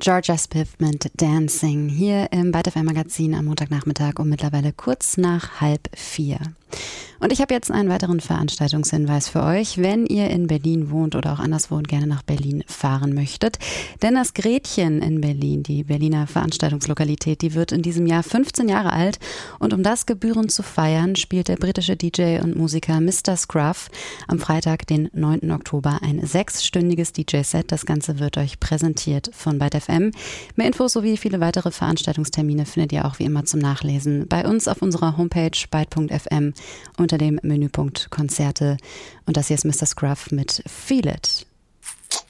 Georgia Smith mit Dancing hier im Byte FM Magazin am Montagnachmittag um mittlerweile kurz nach 3:30. Und ich habe jetzt einen weiteren Veranstaltungshinweis für euch, wenn ihr in Berlin wohnt oder auch anderswo und gerne nach Berlin fahren möchtet. Denn das Gretchen in Berlin, die Berliner Veranstaltungslokalität, die wird in diesem Jahr 15 Jahre alt. Und um das gebührend zu feiern, spielt der britische DJ und Musiker Mr. Scruff am Freitag, den 9. Oktober, ein 6-stündiges DJ-Set. Das Ganze wird euch präsentiert von Byte FM. Mehr Infos sowie viele weitere Veranstaltungstermine findet ihr auch wie immer zum Nachlesen bei uns auf unserer Homepage byte.fm unter dem Menüpunkt Konzerte. Und das hier ist Mr. Scruff mit Feel It.